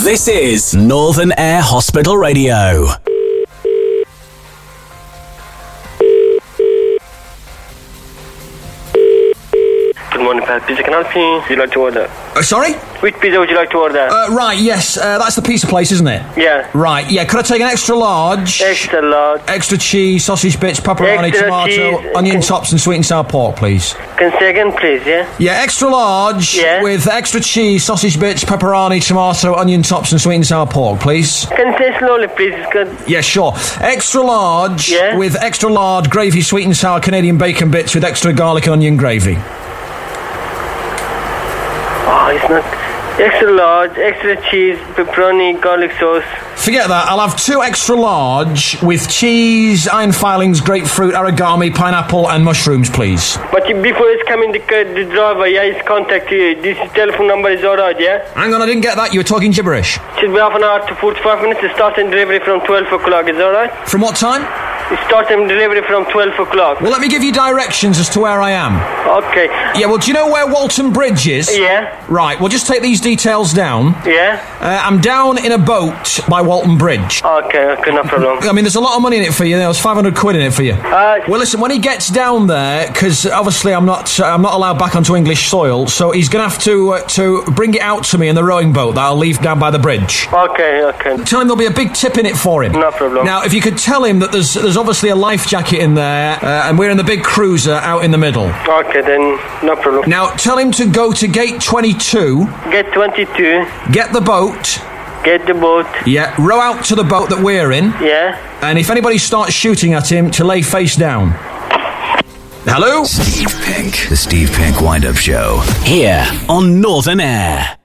This is Northern Air Hospital Radio. Good morning, Pat. Pizza, can I help you? Would you like to order? Sorry? Which pizza would you like to order? Right, yes, that's the pizza place, isn't it? Yeah. Right, yeah, could I take an extra large? Extra large. Extra cheese, sausage bits, pepperoni, Extra tomato, cheese. onion tops and sweet and sour pork, please. Can say again, please, yeah? Yeah, extra large with extra cheese, sausage bits, pepperoni, tomato, onion tops and sweet and sour pork, please. Can say slowly, please. It's good. Yeah, sure. Extra large with extra large gravy, sweet and sour Canadian bacon bits with extra garlic and onion gravy. Oh, it's not... Extra large, extra cheese, pepperoni, garlic sauce. Forget that. I'll have 2 extra large with cheese, iron filings, grapefruit, origami, pineapple and mushrooms, please. But before it's coming, the driver, he's contact you. This telephone number is alright, yeah? Hang on, I didn't get that. You were talking gibberish. Should be half an hour to 45 minutes. It starts in delivery from 12 o'clock, is alright? From what time? It starts in delivery from 12 o'clock. Well, let me give you directions as to where I am. Okay. Yeah, well, do you know where Walton Bridge is? Yeah. Right, well, just take these details down. Yeah? I'm down in a boat by Walton Bridge. Okay, no problem. I mean, there's a lot of money in it for you. There's 500 quid in it for you. Well, listen, when he gets down there, because obviously I'm not allowed back onto English soil, so he's going to have to bring it out to me in the rowing boat that I'll leave down by the bridge. Okay. Tell him there'll be a big tip in it for him. No problem. Now, if you could tell him that there's obviously a life jacket in there, and we're in the big cruiser out in the middle. Okay, then no problem. Now, tell him to go to gate 22. Gate 22. Get the boat. Get the boat. Yeah, row out to the boat that we're in. Yeah. And if anybody starts shooting at him, to lay face down. Hello? Steve Pink. The Steve Pink Wind-Up Show. Here on Northern Air.